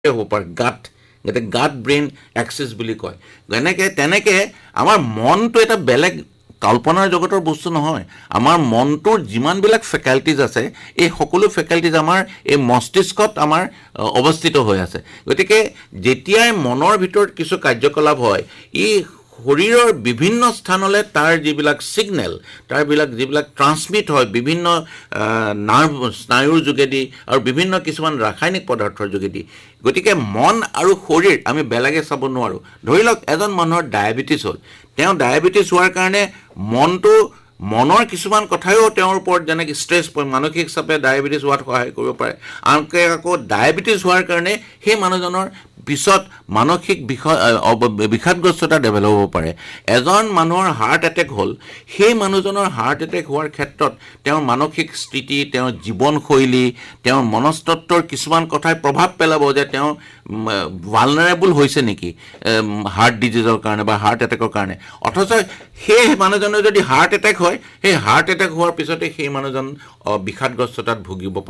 হ'ব পাৰে গাট গতিকে গাট ব্ৰেইন এক্সিছ বুলি কয় তেনেকৈ আমাৰ মনটো এটা বেলেগ কল্পনাৰ জগতৰ বস্তু নহয় আমাৰ মনটোৰ যিমানবিলাক ফেকাল্টিজ আছে এই সকলো ফেকাল্টিজ আমাৰ এই মস্তিষ্কত আমাৰ অৱস্থিত হৈ আছে গতিকে যেতিয়াই মনৰ ভিতৰত কিছু কাৰ্যকলাপ হয় ই শৰীৰৰ বিভিন্ন স্থানলৈ তাৰ যিবিলাক ছিগনেল যিবিলাক ট্ৰান্সমিট হয় বিভিন্ন নাৰ্ভ স্নায়ুৰ যোগেদি আৰু বিভিন্ন কিছুমান ৰাসায়নিক পদাৰ্থৰ যোগেদি গতিকে মন আৰু শৰীৰ আমি বেলেগে চাব নোৱাৰোঁ ধৰি লওক এজন মানুহৰ ডায়েবেটিছ হ'ল তেওঁ ডায়েবেটিছ হোৱাৰ কাৰণে মনৰ কিছুমান কথাও তেওঁৰ ওপৰত যেনেকৈ ষ্ট্ৰেছ মানসিক চাপে ডায়েবেটিছ হোৱাত সহায় কৰিব পাৰে আনকৈ আকৌ ডায়েবেটিছ হোৱাৰ কাৰণে সেই মানুহজনৰ পিছত মানসিক বিষাদগ্ৰস্ততা ডেভেলপ হ'ব পাৰে এজন মানুহৰ হাৰ্ট এটেক হ'ল সেই মানুহজনৰ হাৰ্ট এটেক হোৱাৰ ক্ষেত্ৰত তেওঁৰ মানসিক স্থিতি তেওঁৰ জীৱনশৈলী তেওঁৰ মনস্তত্বৰ কিছুমান কথাই প্ৰভাৱ পেলাব যে তেওঁ ভালনাৰেবল হৈছে নেকি হাৰ্ট ডিজিজৰ কাৰণে বা হাৰ্ট এটেকৰ কাৰণে অথচ সেই মানুহজনৰ যদি হাৰ্ট এটেক হয় সেই হাৰ্ট এটেক হোৱাৰ পিছতে সেই মানুহজন বিষাদগ্ৰস্ততাত ভুগিব পাৰে